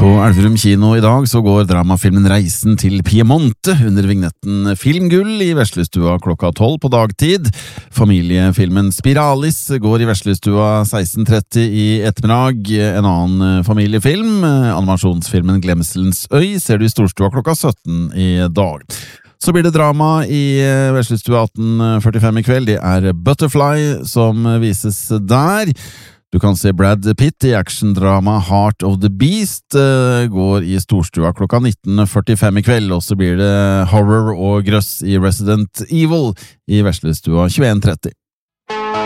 På Elverum kino I dag så går dramafilmen Reisen til Piemonte under vignetten Filmgull I Veslestua klokka 12 på dagtid. Familiefilmen Spiralis går I Veslestua 16:30 I ettermiddag. En annen familiefilm, animasjonsfilmen Glemselens øy, ser du I Storstua klokka 17 I dag. Så blir det drama I Veslestua 18:45 I kveld. Det Butterfly som vises der. Du kan se Brad Pitt I actiondrama Heart of the Beast, går I Storstua klokka 19:45 I kveld, og så blir det horror og grøss I Resident Evil I Veslestua 21:30.